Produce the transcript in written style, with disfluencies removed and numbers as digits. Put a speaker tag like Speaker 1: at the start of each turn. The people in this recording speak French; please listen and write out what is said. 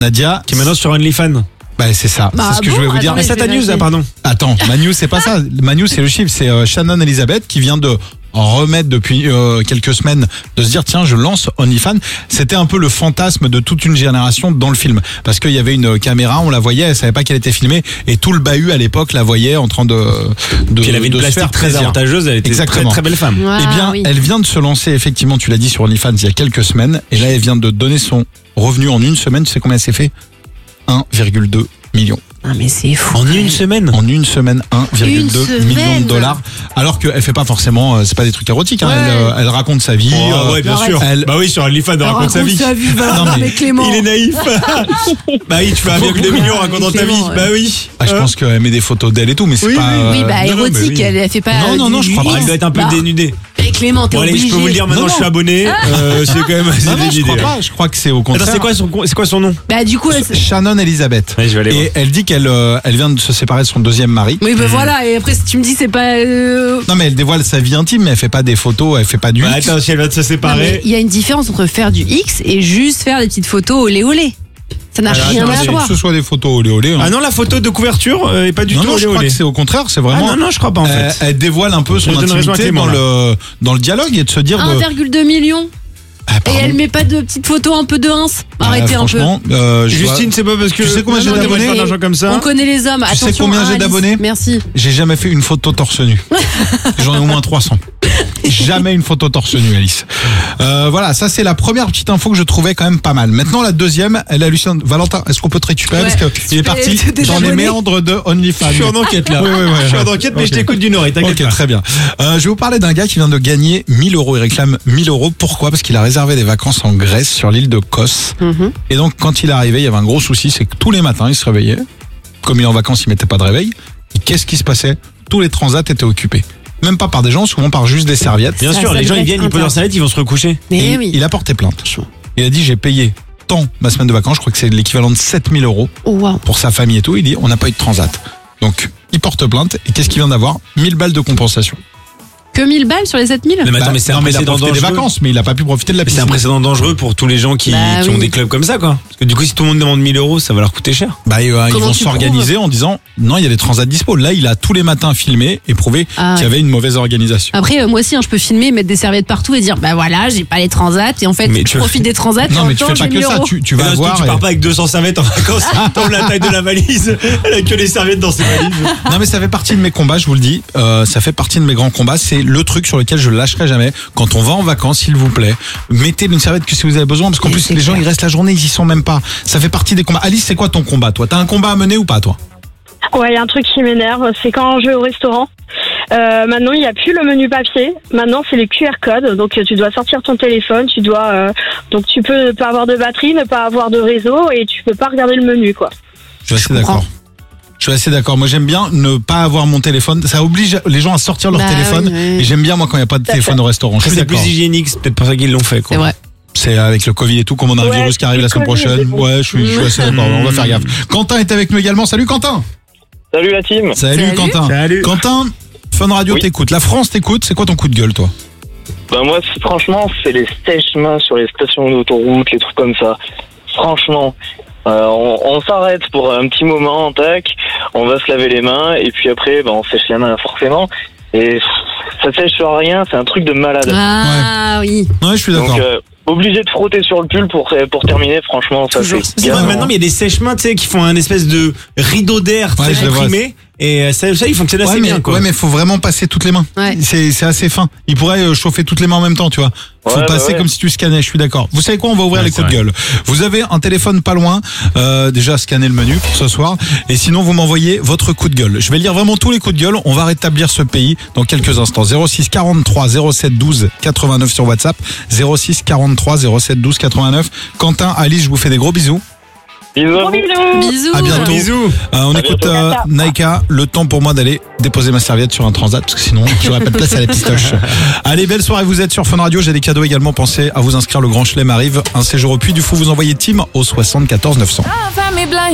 Speaker 1: Nadia,
Speaker 2: Qui est maintenant sur OnlyFans.
Speaker 1: bah c'est ça, c'est ce que je voulais vous dire.
Speaker 2: Mais ça ta news, pardon.
Speaker 1: Attends, ma news c'est pas ça. Ma news c'est le chiffre, c'est Shannon Elizabeth qui vient de en remettre depuis quelques semaines, de se dire tiens je lance OnlyFans. C'était un peu le fantasme de toute une génération dans le film, parce qu'il y avait une caméra, on la voyait, elle savait pas qu'elle était filmée, et tout le bahut à l'époque la voyait en train de
Speaker 2: Puis elle avait une
Speaker 1: se faire
Speaker 2: plastique très
Speaker 1: plaisir.
Speaker 2: avantageuse, elle était
Speaker 1: Exactement.
Speaker 2: très très belle femme.
Speaker 1: Eh bien, elle vient de se lancer, effectivement, tu l'as dit, sur OnlyFans il y a quelques semaines, et là elle vient de donner son revenu en une semaine. Tu sais combien elle s'est fait? 1,2 million.
Speaker 3: Ah mais c'est fou.
Speaker 2: En une semaine.
Speaker 1: En une semaine, 1,2 million de dollars. Alors qu'elle fait pas forcément, c'est pas des trucs érotiques, hein.
Speaker 3: Ouais.
Speaker 1: Elle raconte sa vie.
Speaker 2: Ouais, bien sûr. Bah oui, sur OnlyFans, elle raconte sa vie.
Speaker 1: Non, mais
Speaker 3: Clément.
Speaker 2: Il est naïf. Bah oui, tu fais 1,2 million en racontant ta vie.
Speaker 3: Clément, ouais.
Speaker 2: Bah oui.
Speaker 1: je pense qu'elle met des photos d'elle et tout, mais c'est
Speaker 2: Oui,
Speaker 1: pas.
Speaker 3: Oui, bah
Speaker 2: non,
Speaker 3: érotique,
Speaker 2: mais oui.
Speaker 3: elle fait pas.
Speaker 1: Non, je crois pas.
Speaker 2: Elle doit être un peu dénudée.
Speaker 3: Clément, t'es
Speaker 2: Bon allez,
Speaker 3: obligé.
Speaker 2: je peux vous le dire maintenant,
Speaker 1: Non,
Speaker 2: je suis abonné. C'est quand même assez
Speaker 1: Non, je
Speaker 2: dénudé.
Speaker 1: crois pas. Je crois que c'est au contraire.
Speaker 2: Attends, c'est quoi son nom?
Speaker 3: Bah du coup,
Speaker 1: Shannon Elizabeth.
Speaker 2: Ouais, je vais aller voir.
Speaker 1: Et elle dit qu'elle elle vient de se séparer de son deuxième mari.
Speaker 3: oui, bah voilà. Et après, si tu me dis, c'est pas.
Speaker 1: Non, mais elle dévoile sa vie intime, mais elle fait pas des photos, elle fait pas du.
Speaker 2: Bah, attends, si elle va de se
Speaker 3: Non, mais
Speaker 2: séparer.
Speaker 3: il y a une différence entre faire du X et juste faire des petites photos olé olé. Ça n'a
Speaker 2: Alors,
Speaker 3: rien
Speaker 2: attends,
Speaker 3: à
Speaker 1: Que
Speaker 3: voir.
Speaker 1: ce soit des photos olé olé.
Speaker 2: Ah non, la photo de couverture est pas du
Speaker 1: non,
Speaker 2: tout
Speaker 1: non, je
Speaker 2: olé
Speaker 1: crois
Speaker 2: olé.
Speaker 1: que c'est au contraire, c'est
Speaker 2: Ah
Speaker 1: vraiment.
Speaker 2: non, je crois pas en fait.
Speaker 1: Elle dévoile un peu son
Speaker 2: Je donne raison à
Speaker 1: intimité
Speaker 2: Clément,
Speaker 1: dans le dialogue et de se dire.
Speaker 3: 1,2 million.
Speaker 1: Ah,
Speaker 3: Et
Speaker 1: pardon.
Speaker 3: elle met pas de petites photos un peu de ins. Arrêtez un peu.
Speaker 1: franchement,
Speaker 2: Justine, c'est pas parce que.
Speaker 1: Tu sais combien j'ai
Speaker 2: Non, non,
Speaker 1: d'abonnés
Speaker 2: on dépense pas d'argent comme ça.
Speaker 3: On connaît les hommes.
Speaker 1: Tu sais
Speaker 3: Attention,
Speaker 1: combien
Speaker 3: hein,
Speaker 1: j'ai
Speaker 3: Alice.
Speaker 1: d'abonnés
Speaker 3: Merci.
Speaker 1: j'ai jamais fait une photo torse nu. J'en ai au moins 300. Jamais une photo torse nu, Alice. Voilà, ça c'est la première petite info que je trouvais quand même pas mal. Maintenant la deuxième, elle est hallucinante. Valentin, est-ce qu'on peut te récupérer
Speaker 3: Ouais.
Speaker 1: parce qu'il est parti
Speaker 3: T'es
Speaker 1: dans les
Speaker 3: désabonné.
Speaker 1: méandres de OnlyFans.
Speaker 2: Je suis en enquête là.
Speaker 1: Oui,
Speaker 2: Je suis en enquête, mais je t'écoute d'une oreille, t'inquiète
Speaker 1: Ok,
Speaker 2: pas.
Speaker 1: très bien. Je vais vous parler d'un gars qui vient de gagner 1000 euros. Il réclame 1000 euros. Pourquoi? Parce qu'il a réservé des vacances en Grèce sur l'île de Kos. Et donc, quand il est arrivé, il y avait un gros souci, c'est que tous les matins, il se réveillait. Comme il est en vacances, il mettait pas de réveil. Et qu'est-ce qui se passait? Tous les transats étaient occupés. Même pas par des gens, souvent par juste des serviettes.
Speaker 2: Bien
Speaker 3: Ça,
Speaker 2: sûr,
Speaker 3: ça
Speaker 2: les gens
Speaker 3: devrait
Speaker 2: ils viennent,
Speaker 3: être
Speaker 2: ils posent leur serviette, ils vont se recoucher.
Speaker 3: Mais
Speaker 1: Et
Speaker 3: oui.
Speaker 1: il a porté plainte. Il a dit, j'ai payé tant ma semaine de vacances, je crois que c'est l'équivalent de 7000 euros
Speaker 3: Oh, wow.
Speaker 1: pour sa famille et tout. Il dit, on n'a pas eu de transat. Donc, il porte plainte. Et qu'est-ce qu'il vient d'avoir? 1000 balles de compensation.
Speaker 3: Que 1000 balles sur les 7000?
Speaker 2: Mais attends, mais c'est un
Speaker 1: non, mais il a
Speaker 2: précédent
Speaker 1: profité des
Speaker 2: dangereux.
Speaker 1: vacances, mais il a pas pu profiter de la
Speaker 2: Mais c'est
Speaker 1: piscine.
Speaker 2: un précédent dangereux pour tous les gens qui
Speaker 3: Bah
Speaker 2: ont
Speaker 3: oui.
Speaker 2: des clubs comme ça, quoi. Parce que du coup, si tout le monde demande 1000 euros, ça va leur coûter cher.
Speaker 1: Bah, ils
Speaker 3: Comment
Speaker 1: vont
Speaker 3: tu
Speaker 1: s'organiser en disant non, il y a des transats dispo. Là, il a tous les matins filmé et prouvé
Speaker 3: Ah,
Speaker 1: qu'il y avait une mauvaise organisation.
Speaker 3: Après, moi aussi, hein, je peux filmer, mettre des serviettes partout et dire, bah voilà, j'ai pas les transats. Et en fait,
Speaker 2: Mais
Speaker 3: je
Speaker 2: tu-
Speaker 3: profite des transats. et
Speaker 1: Non,
Speaker 3: en
Speaker 1: mais
Speaker 3: même
Speaker 1: tu
Speaker 3: temps,
Speaker 1: fais pas
Speaker 3: j'ai
Speaker 1: que
Speaker 3: 1000
Speaker 1: ça.
Speaker 3: euros.
Speaker 1: Tu vas
Speaker 2: Mais là,
Speaker 1: voir.
Speaker 2: tu pars pas avec 200 serviettes en vacances, tombe la taille de la valise, elle a que les serviettes dans ses valises.
Speaker 1: Non, mais ça fait partie de mes combats, je vous le dis. Ça fait partie de mes grands combats. C'est le truc sur lequel je lâcherai jamais. Quand on va en vacances, s'il vous plaît, mettez une serviette que si vous avez besoin, parce qu'en
Speaker 3: Et
Speaker 1: plus,
Speaker 3: c'est
Speaker 1: les gens,
Speaker 3: clair.
Speaker 1: ils restent la journée, ils y sont même pas. Ça fait partie des combats. Alice, c'est quoi ton combat, toi? T'as un combat à mener ou pas, toi?
Speaker 4: Ouais, il y a un truc qui m'énerve, c'est quand je vais au restaurant. Maintenant, il n'y a plus le menu papier. Maintenant, c'est les QR codes. Donc, tu dois sortir ton téléphone. Donc, tu peux ne pas avoir de batterie, ne pas avoir de réseau, et tu peux pas regarder le menu, quoi.
Speaker 1: Je suis assez
Speaker 3: comprends.
Speaker 1: d'accord. Je suis assez d'accord. Moi, j'aime bien ne pas avoir mon téléphone. Ça oblige les gens à sortir leur
Speaker 3: Bah
Speaker 1: téléphone.
Speaker 3: oui, oui.
Speaker 1: Et j'aime bien, moi, quand il n'y a pas de téléphone au restaurant. Je suis
Speaker 2: C'est plus
Speaker 1: d'accord.
Speaker 2: hygiénique, c'est peut-être pour ça qu'ils l'ont fait, quoi.
Speaker 3: C'est vrai.
Speaker 1: C'est avec le Covid et tout, comme on a un
Speaker 4: Ouais,
Speaker 1: virus qui arrive la semaine
Speaker 4: le Covid,
Speaker 1: prochaine.
Speaker 4: c'est bon.
Speaker 1: Ouais, je suis assez d'accord. On va faire gaffe. Quentin est avec nous également. Salut, Quentin.
Speaker 5: Salut la team.
Speaker 1: Salut,
Speaker 3: Salut.
Speaker 1: Quentin.
Speaker 2: Salut.
Speaker 1: Quentin, Fun Radio
Speaker 5: Oui.
Speaker 1: t'écoute. La France t'écoute. C'est quoi ton coup de gueule, toi?
Speaker 5: Ben moi, franchement, c'est les sèches-mains sur les stations d'autoroute, les trucs comme ça. Franchement, on s'arrête pour un petit moment, tac, on va se laver les mains, et puis après, on sèche les mains forcément. Et ça sèche sur rien, c'est un truc de malade.
Speaker 3: Ah oui.
Speaker 1: Ouais, je suis
Speaker 5: Donc,
Speaker 1: d'accord.
Speaker 5: obligé de frotter sur le pull pour terminer, franchement, ça
Speaker 3: Toujours.
Speaker 5: fait
Speaker 2: C'est
Speaker 5: bien.
Speaker 2: vrai, maintenant, mais il y a des sèche-mains, tu sais, qui font un espèce de rideau d'air
Speaker 1: Ouais,
Speaker 2: très
Speaker 1: je le vois.
Speaker 2: comprimé. Et ça, il fonctionne assez
Speaker 1: Ouais,
Speaker 2: bien, quoi.
Speaker 1: mais faut vraiment passer toutes les mains.
Speaker 3: Ouais.
Speaker 1: C'est assez fin. Il pourrait chauffer toutes les mains en même temps, tu vois. Faut
Speaker 5: Ouais,
Speaker 1: passer
Speaker 5: ouais.
Speaker 1: comme si tu scannais, je suis d'accord. Vous savez quoi, on va ouvrir
Speaker 2: Ouais,
Speaker 1: les
Speaker 2: c'est
Speaker 1: coups de gueule. Vous avez un téléphone pas loin, déjà scanner le menu pour ce soir, et sinon vous m'envoyez votre coup de gueule. Je vais lire vraiment tous les coups de gueule, on va rétablir ce pays dans quelques instants. 06 43 07 12 89 sur WhatsApp, 06 43 07 12 89. Quentin, Alice, je vous fais des gros bisous.
Speaker 5: Bisous à vous.
Speaker 3: Bisous.
Speaker 1: À bientôt.
Speaker 2: Bisous.
Speaker 1: On
Speaker 5: À
Speaker 1: écoute
Speaker 5: bientôt.
Speaker 1: Naika, le temps pour moi d'aller déposer ma serviette sur un transat, parce que sinon j'aurais pas de place à la pistoche. Allez, belle soirée, vous êtes sur Fun Radio, j'ai des cadeaux également, pensez à vous inscrire, le Grand Chelem arrive, un séjour au Puy du Fou, vous envoyez team au 74 900.